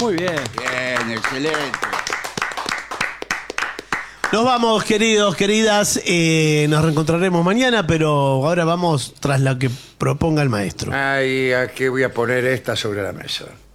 Muy bien. Bien, excelente. Nos vamos, queridos, queridas. Nos reencontraremos mañana, pero ahora vamos tras la que proponga el maestro. Ay, ¿a qué voy a poner esta sobre la mesa?